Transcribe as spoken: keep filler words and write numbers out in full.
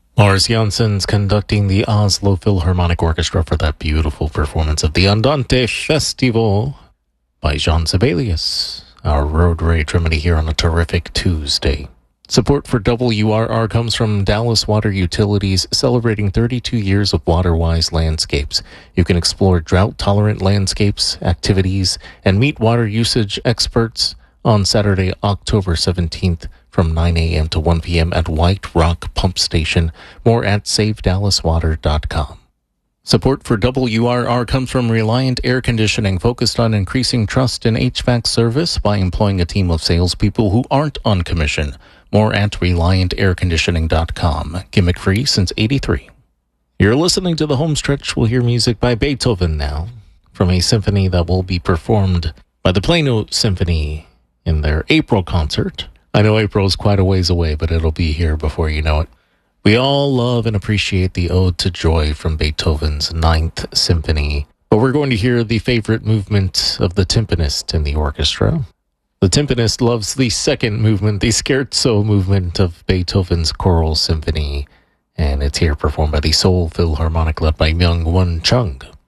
Lars Jansson's conducting the Oslo Philharmonic Orchestra for that beautiful performance of the Andante Festival by Jean Sibelius. Our road rage remedy here on a terrific Tuesday. Support for W R R comes from Dallas Water Utilities, celebrating thirty-two years of water-wise landscapes. You can explore drought-tolerant landscapes, activities, and meet water usage experts on Saturday, October seventeenth from nine a.m. to one p.m. at White Rock Pump Station. More at save dallas water dot com. Support for W R R comes from Reliant Air Conditioning, focused on increasing trust in H V A C service by employing a team of salespeople who aren't on commission. More at reliant air conditioning dot com. Gimmick-free since eighty-three. You're listening to The Home Stretch. We'll hear music by Beethoven now, from a symphony that will be performed by the Plano Symphony in their April concert. I know April's quite a ways away, but it'll be here before you know it. We all love and appreciate the Ode to Joy from Beethoven's Ninth Symphony, but we're going to hear the favorite movement of the timpanist in the orchestra. The timpanist loves the second movement, the scherzo movement of Beethoven's Choral Symphony, and it's here performed by the Seoul Philharmonic led by Myung-Whun Chung.